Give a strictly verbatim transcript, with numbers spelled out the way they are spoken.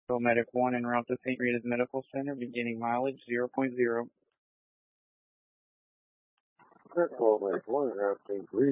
Medic one en route to Saint Rita's Medical Center, beginning mileage zero point zero. Medic one en route to Saint Rita's.